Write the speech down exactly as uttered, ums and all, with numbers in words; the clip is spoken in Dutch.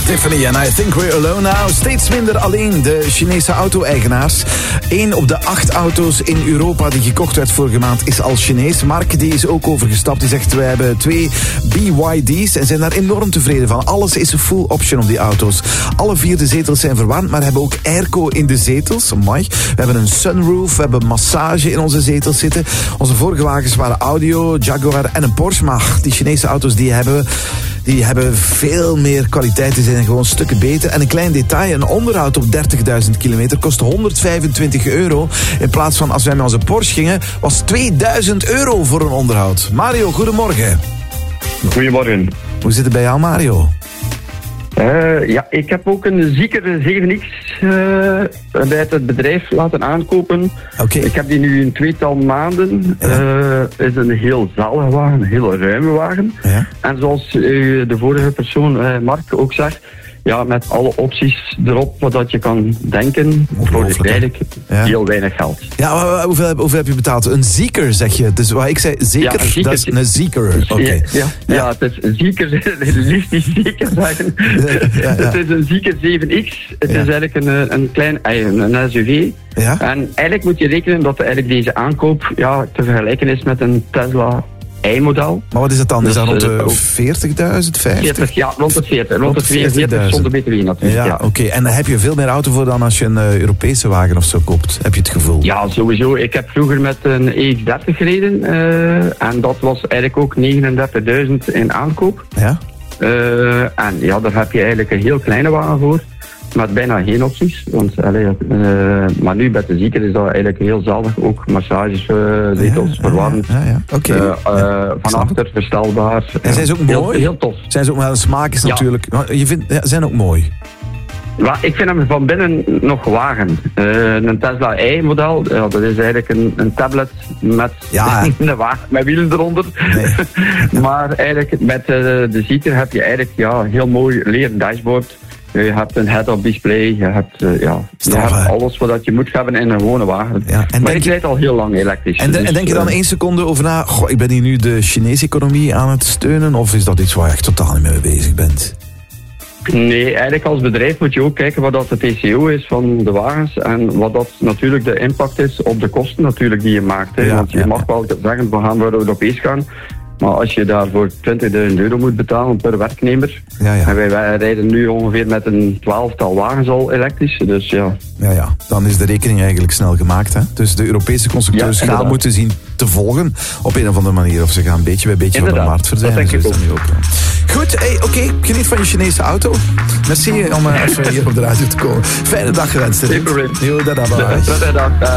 Tiffany en I Think We're Alone Now. Steeds minder alleen de Chinese auto-eigenaars. Eén op de acht auto's in Europa die gekocht werd vorige maand is al Chinees. Mark die is ook overgestapt. Die zegt, wij hebben twee B Y D's en zijn daar enorm tevreden van. Alles is een full option op die auto's. Alle vier de zetels zijn verwarmd, maar hebben ook airco in de zetels. Amai. We hebben een sunroof, we hebben massage in onze zetels zitten. Onze vorige wagens waren audio, Jaguar en een Porsche. Maar die Chinese auto's die hebben... Die hebben veel meer kwaliteit, die zijn gewoon stukken beter. En een klein detail, een onderhoud op dertigduizend kilometer kost honderdvijfentwintig euro. In plaats van als wij met onze Porsche gingen, was tweeduizend euro voor een onderhoud. Mario, goedemorgen. Goedemorgen. Hoe zit het bij jou, Mario? Uh, ja, ik heb ook een Zeekr zeven X uh, bij het bedrijf laten aankopen. Okay. Ik heb die nu een tweetal maanden. Het ja. uh, is een heel zalige wagen, een heel ruime wagen. Ja. En zoals uh, de vorige persoon, uh, Mark, ook zegt, ja, met alle opties erop wat je kan denken, voor eigenlijk ja. heel weinig geld. Ja, hoeveel, hoeveel heb je betaald? Een Zeekr, zeg je. Dus wat ik zei, zeker, ja, dat is een Zeekr. Okay. Ja, ja, ja. ja, het is Zeekr, liefst niet zeker zeggen. Ja, ja, ja. Het is een Zeekr zeven X. Het ja. is eigenlijk een, een klein een S U V. Ja. En eigenlijk moet je rekenen dat eigenlijk deze aankoop ja, te vergelijken is met een Tesla I-model. Maar wat is het dan? Dus, is dat rond de veertigduizend, vijftig? veertig, ja, rond de veertig. Rond de tweeënveertig zonder B T W natuurlijk. Ja, ja. oké. Okay. En heb je veel meer auto voor dan als je een uh, Europese wagen of zo koopt? Heb je het gevoel? Ja, sowieso. Ik heb vroeger met een E X dertig gereden. Uh, en dat was eigenlijk ook negenendertigduizend in aankoop. Ja? Uh, en ja, daar heb je eigenlijk een heel kleine wagen voor. Met bijna geen opties. Want, allee, uh, maar nu bij de Zeekr is dat eigenlijk heel zalig. Ook massages, uh, zetels, ja, verwarmd. Ja, ja. Okay. Uh, uh, ja, van achter verstelbaar. En zijn ze ook heel, mooi? Heel tof. Zijn ze ook, maar de smaak is ja. natuurlijk... Je vindt, ja, zijn ook mooi. Ja, ik vind hem van binnen nog wagen. Uh, een Tesla I-model, ja, dat is eigenlijk een, een tablet met ja. een wagen met wielen eronder. Nee. Maar eigenlijk met uh, de Zeekr heb je eigenlijk ja, heel mooi leren dashboard. Je hebt een head-up display, je hebt, uh, ja, je hebt alles wat je moet hebben in een gewone wagen. Ja, en maar ik rijd al heel lang elektrisch. En, de, dus, en denk je dan uh, één seconde over na, goh, ik ben hier nu de Chinese economie aan het steunen, of is dat iets waar je echt totaal niet mee bezig bent? Nee, eigenlijk als bedrijf moet je ook kijken wat dat de T C O is van de wagens en wat dat natuurlijk de impact is op de kosten natuurlijk die je maakt. Hè. Ja, Want je ja, mag ja. wel zeggen, we gaan voor Europees gaan. Maar als je daarvoor twintigduizend euro moet betalen per werknemer... Ja, ja. En wij, wij rijden nu ongeveer met een twaalftal wagens al elektrisch, dus ja... Ja, ja, dan is de rekening eigenlijk snel gemaakt, hè? Dus de Europese constructeurs ja, gaan moeten zien te volgen op een of andere manier. Of ze gaan beetje bij beetje inderdaad. Van de markt verdwijnen. Dat denk ik ook. Nu ook. Goed, hey, oké, okay. Geniet van je Chinese auto. Merci om uh, even hier op de radio te komen. Fijne dag gewenst. Geen probleem. Yo, dada, bye. Dag.